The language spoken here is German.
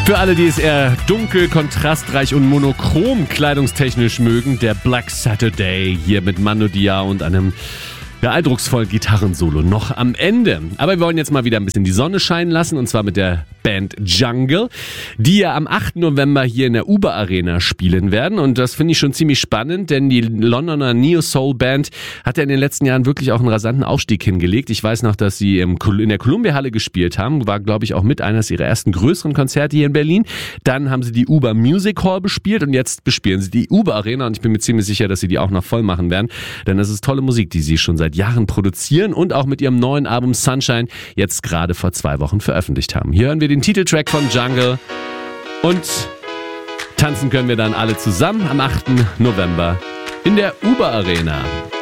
Für alle, die es eher dunkel, kontrastreich und monochrom kleidungstechnisch mögen, der Black Saturday hier mit Mando Diao und einem eindrucksvollen Gitarrensolo noch am Ende. Aber wir wollen jetzt mal wieder ein bisschen die Sonne scheinen lassen, und zwar mit der Band Jungle, die ja am 8. November hier in der Uber Arena spielen werden. Und das finde ich schon ziemlich spannend, denn die Londoner Neo-Soul-Band hat ja in den letzten Jahren wirklich auch einen rasanten Aufstieg hingelegt. Ich weiß noch, dass sie in der Columbia-Halle gespielt haben. War, glaube ich, auch mit eines ihrer ersten größeren Konzerte hier in Berlin. Dann haben sie die Uber Music Hall bespielt und jetzt bespielen sie die Uber Arena. Und ich bin mir ziemlich sicher, dass sie die auch noch voll machen werden, denn das ist tolle Musik, die sie schon seit Jahren produzieren und auch mit ihrem neuen Album Sunshine jetzt gerade vor 2 Wochen veröffentlicht haben. Hier hören wir den Titeltrack von Jungle und tanzen können wir dann alle zusammen am 8. November in der Uber Arena.